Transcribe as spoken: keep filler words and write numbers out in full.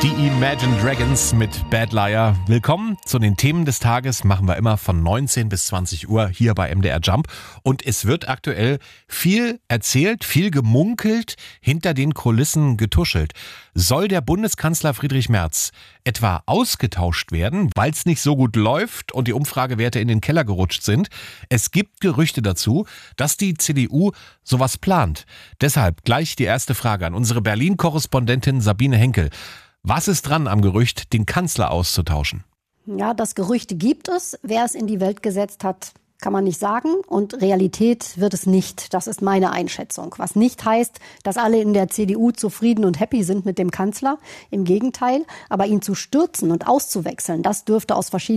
Die Imagine Dragons mit Bad Liar. Willkommen zu den Themen des Tages. Machen wir immer von neunzehn bis zwanzig Uhr hier bei M D R Jump. Und es wird aktuell viel erzählt, viel gemunkelt, hinter den Kulissen getuschelt. Soll der Bundeskanzler Friedrich Merz etwa ausgetauscht werden, weil es nicht so gut läuft und die Umfragewerte in den Keller gerutscht sind? Es gibt Gerüchte dazu, dass die C D U sowas plant. Deshalb gleich die erste Frage an unsere Berlin-Korrespondentin Sabine Henkel. Was ist dran am Gerücht, den Kanzler auszutauschen? Ja, das Gerücht gibt es. Wer es in die Welt gesetzt hat, kann man nicht sagen. Und Realität wird es nicht. Das ist meine Einschätzung. Was nicht heißt, dass alle in der C D U zufrieden und happy sind mit dem Kanzler. Im Gegenteil. Aber ihn zu stürzen und auszuwechseln, das dürfte aus verschiedenen